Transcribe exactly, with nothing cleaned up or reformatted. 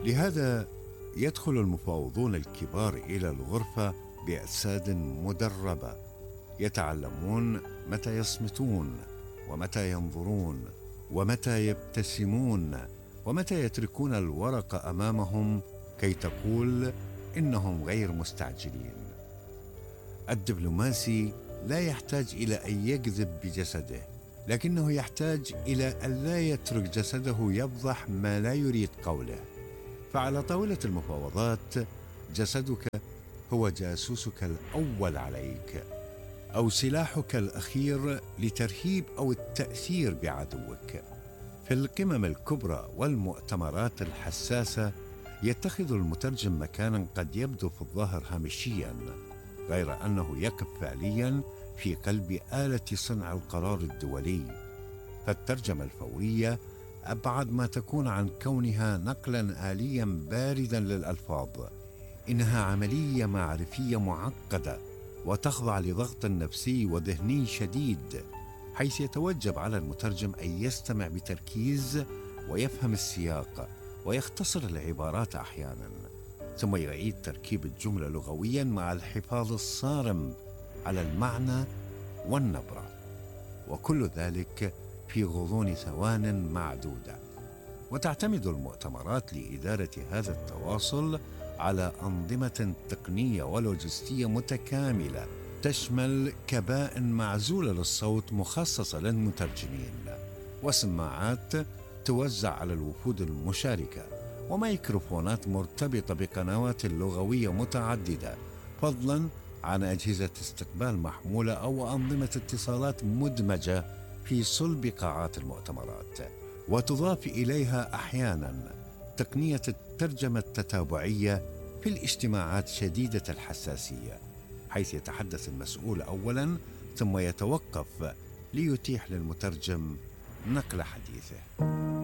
لهذا يدخل المفاوضون الكبار إلى الغرفة بأجساد مدربة، يتعلمون متى يصمتون ومتى ينظرون ومتى يبتسمون ومتى يتركون الورق أمامهم كي تقول إنهم غير مستعجلين. الدبلوماسي لا يحتاج إلى أن يكذب بجسده، لكنه يحتاج إلى أن لا يترك جسده يفضح ما لا يريد قوله. فعلى طاولة المفاوضات جسدك هو جاسوسك الأول عليك، أو سلاحك الأخير لترهيب أو التأثير بعدوك. في القمم الكبرى والمؤتمرات الحساسة يتخذ المترجم مكانا قد يبدو في الظاهر هامشيا، غير أنه يقف فعليا في قلب آلة صنع القرار الدولي. فالترجمة الفورية أبعد ما تكون عن كونها نقلا آليا باردا للألفاظ، إنها عملية معرفية معقدة وتخضع لضغط نفسي وذهني شديد، حيث يتوجب على المترجم أن يستمع بتركيز ويفهم السياق ويختصر العبارات أحيانا، ثم يعيد تركيب الجملة لغويا مع الحفاظ الصارم على المعنى والنبرة، وكل ذلك في غضون ثوان معدودة. وتعتمد المؤتمرات لإدارة هذا التواصل على أنظمة تقنية ولوجستية متكاملة تشمل كبائن معزولة للصوت مخصصة للمترجمين، وسماعات توزع على الوفود المشاركة، وميكروفونات مرتبطة بقنوات لغوية متعددة، فضلا عن أجهزة استقبال محمولة أو أنظمة اتصالات مدمجة في صلب قاعات المؤتمرات. وتضاف إليها أحيانا تقنية الترجمة التتابعية في الاجتماعات شديدة الحساسية، حيث يتحدث المسؤول أولا ثم يتوقف ليتيح للمترجم نقل حديثه.